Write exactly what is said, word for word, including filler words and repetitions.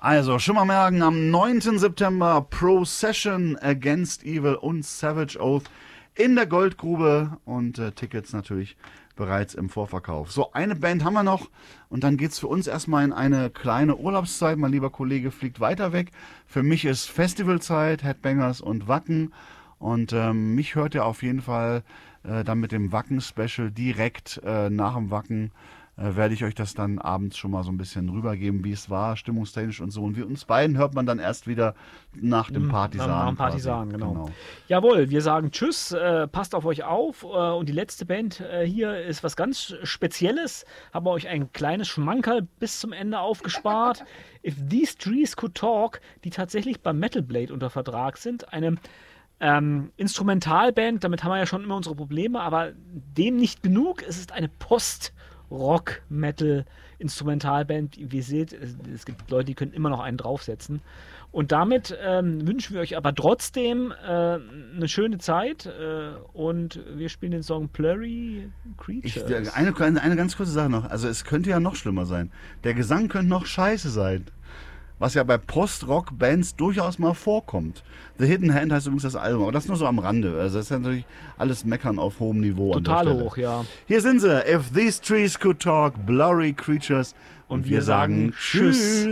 Also, schon mal merken, am neunten September Procession Against Evil und Savage Oath in der Goldgrube und äh, Tickets natürlich bereits im Vorverkauf. So, eine Band haben wir noch und dann geht's für uns erstmal in eine kleine Urlaubszeit. Mein lieber Kollege fliegt weiter weg. Für mich ist Festivalzeit, Headbangers und Wacken und ähm, mich hört ihr auf jeden Fall äh, dann mit dem Wacken-Special direkt äh, nach dem Wacken. Äh, werde ich euch das dann abends schon mal so ein bisschen rübergeben, wie es war, stimmungstechnisch und so. Und wir uns beiden hört man dann erst wieder nach dem Partisan. Nach dem Partisan, quasi. genau. genau. Jawohl, wir sagen Tschüss, äh, passt auf euch auf. Äh, und die letzte Band äh, hier ist was ganz Spezielles. Haben wir euch ein kleines Schmankerl bis zum Ende aufgespart. If These Trees Could Talk, die tatsächlich beim Metal Blade unter Vertrag sind. Eine ähm, Instrumentalband, damit haben wir ja schon immer unsere Probleme, aber dem nicht genug. Es ist eine Post- Rock, Metal, Instrumentalband. Wie ihr seht, es gibt Leute, die können immer noch einen draufsetzen. Und damit ähm, wünschen wir euch aber trotzdem äh, eine schöne Zeit äh, und wir spielen den Song Blurry Creatures. Ich, eine, eine ganz kurze Sache noch. Also es könnte ja noch schlimmer sein. Der Gesang könnte noch scheiße sein. Was ja bei Post-Rock-Bands durchaus mal vorkommt. The Hidden Hand heißt übrigens das Album, aber das nur so am Rande. Also das ist natürlich alles Meckern auf hohem Niveau. Total hoch, ja. Hier sind sie. If These Trees Could Talk, Blurry Creatures. Und, und wir, wir sagen Tschüss.